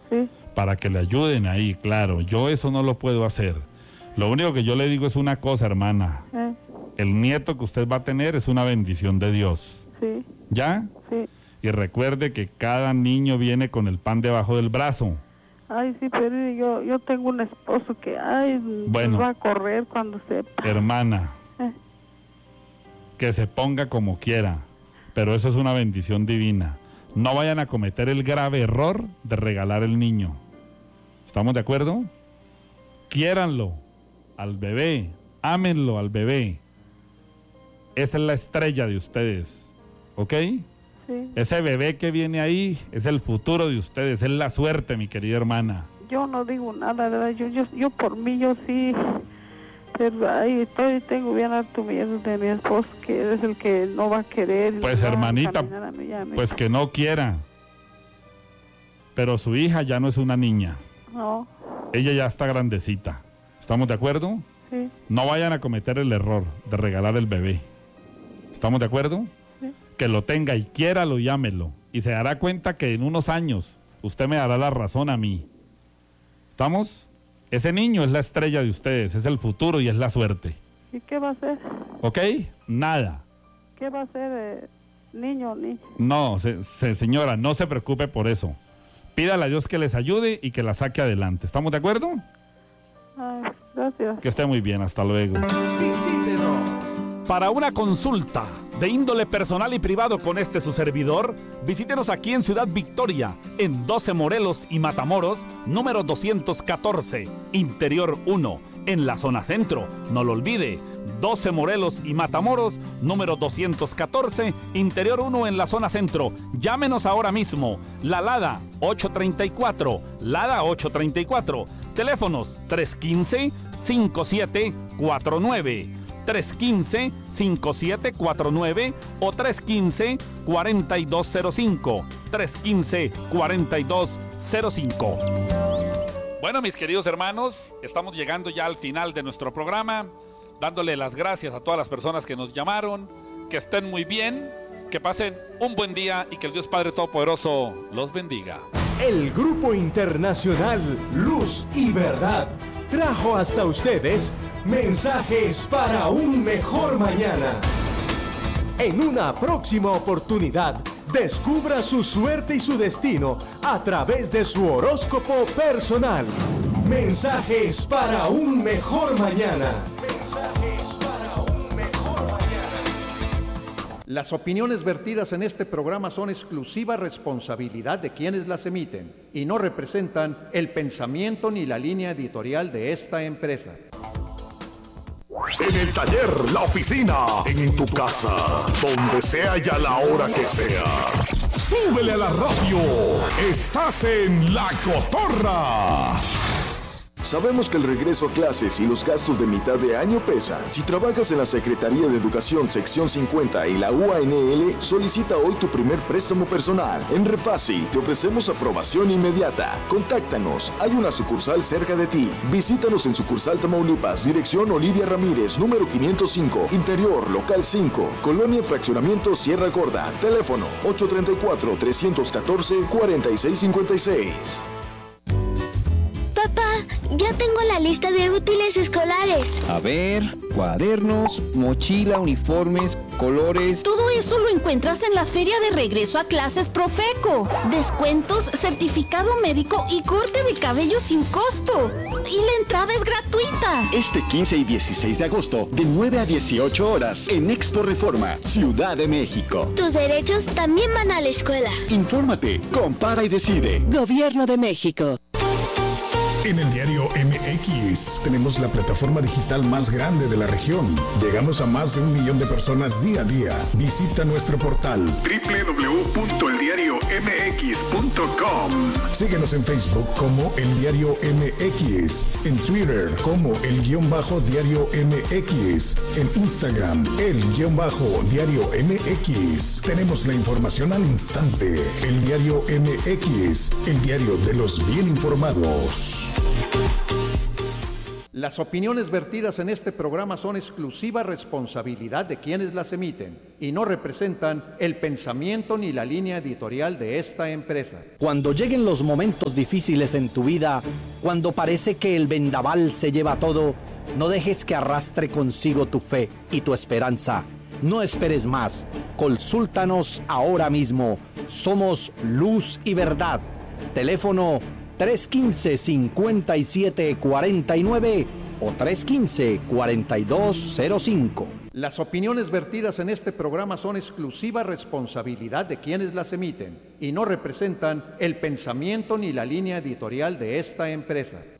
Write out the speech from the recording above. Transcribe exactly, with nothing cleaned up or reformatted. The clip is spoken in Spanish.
Sí. Para que le ayuden ahí, claro. Yo eso no lo puedo hacer. Lo único que yo le digo es una cosa, hermana. Eh. El nieto que usted va a tener es una bendición de Dios. Sí. ¿Ya? Sí. Y recuerde que cada niño viene con el pan debajo del brazo. Ay, sí, pero yo, yo tengo un esposo que, ay, bueno, va a correr cuando sepa. Hermana, eh. que se ponga como quiera, pero eso es una bendición divina. No vayan a cometer el grave error de regalar el niño. ¿Estamos de acuerdo? Quiéranlo al bebé, ámenlo al bebé. Esa es la estrella de ustedes, ¿ok? Sí. Ese bebé que viene ahí es el futuro de ustedes, es la suerte, mi querida hermana. Yo no digo nada, ¿verdad? Yo, yo, yo por mí, yo sí, pero ahí estoy, tengo bien harto miedo de mi esposo, que es el que no va a querer. Pues hermanita, a mí, ya, pues que no quiera, pero su hija ya no es una niña. No. Ella ya está grandecita, ¿estamos de acuerdo? Sí. No vayan a cometer el error de regalar el bebé, ¿estamos de acuerdo? Que lo tenga y quiéralo y ámelo. Y se dará cuenta que en unos años usted me dará la razón a mí. ¿Estamos? Ese niño es la estrella de ustedes, es el futuro y es la suerte. ¿Y qué va a hacer? ¿Ok? Nada. ¿Qué va a hacer eh, niño o niña? No, se, se, señora, no se preocupe por eso. Pídale a Dios que les ayude y que la saque adelante. ¿Estamos de acuerdo? Ay, gracias. Que esté muy bien, hasta luego. Visítenos. Para una consulta de índole personal y privado con este su servidor, visítenos aquí en Ciudad Victoria, en doce Morelos y Matamoros, número doscientos catorce, Interior uno, en la zona centro. No lo olvide, doce Morelos y Matamoros, número doscientos catorce, Interior uno en la zona centro. Llámenos ahora mismo, La Lada ocho treinta y cuatro, Lada ocho treinta y cuatro, teléfonos tres uno cinco, cinco siete cuatro nueve. tres uno cinco, cinco siete cuatro nueve o tres uno cinco, cuatro dos cero cinco. tres uno cinco, cuatro dos cero cinco. Bueno, mis queridos hermanos, estamos llegando ya al final de nuestro programa, dándole las gracias a todas las personas que nos llamaron, que estén muy bien, que pasen un buen día y que el Dios Padre Todopoderoso los bendiga. El Grupo Internacional Luz y Verdad trajo hasta ustedes mensajes para un mejor mañana. En una próxima oportunidad, descubra su suerte y su destino a través de su horóscopo personal. Mensajes para un mejor mañana. Mensajes para un mejor mañana. Las opiniones vertidas en este programa son exclusiva responsabilidad de quienes las emiten y no representan el pensamiento ni la línea editorial de esta empresa. En el taller, la oficina, en tu casa, donde sea y a la hora que sea. ¡Súbele a la radio! ¡Estás en La Cotorra! Sabemos que el regreso a clases y los gastos de mitad de año pesan. Si trabajas en la Secretaría de Educación Sección cincuenta y la U A N L, solicita hoy tu primer préstamo personal. En Repasi te ofrecemos aprobación inmediata. Contáctanos, hay una sucursal cerca de ti. Visítanos en sucursal Tamaulipas, dirección Olivia Ramírez, número quinientos cinco, Interior, local cinco, Colonia Fraccionamiento Sierra Gorda. Teléfono ocho tres cuatro, tres uno cuatro, cuatro seis cinco seis. Papá, ya tengo la lista de útiles escolares. A ver, cuadernos, mochila, uniformes, colores. Todo eso lo encuentras en la feria de regreso a clases Profeco. Descuentos, certificado médico y corte de cabello sin costo. Y la entrada es gratuita. Este quince y dieciséis de agosto, de nueve a dieciocho horas, en Expo Reforma, Ciudad de México. Tus derechos también van a la escuela. Infórmate, compara y decide. Gobierno de México. En el diario M X tenemos la plataforma digital más grande de la región. Llegamos a más de un millón de personas día a día. Visita nuestro portal doble u doble u doble u punto el diario m x punto com. Síguenos en Facebook como El Diario M X, en Twitter como El Guión Bajo Diario M X, en Instagram El Guión Bajo Diario M X. Tenemos la información al instante. El Diario M X, el diario de los bien informados. Las opiniones vertidas en este programa son exclusiva responsabilidad de quienes las emiten y no representan el pensamiento ni la línea editorial de esta empresa. Cuando lleguen los momentos difíciles en tu vida, cuando parece que el vendaval se lleva todo, no dejes que arrastre consigo tu fe y tu esperanza. No esperes más. Consúltanos ahora mismo. Somos Luz y Verdad. Teléfono tres uno cinco, cinco siete cuatro nueve o tres uno cinco, cuatro dos cero cinco. Las opiniones vertidas en este programa son exclusiva responsabilidad de quienes las emiten y no representan el pensamiento ni la línea editorial de esta empresa.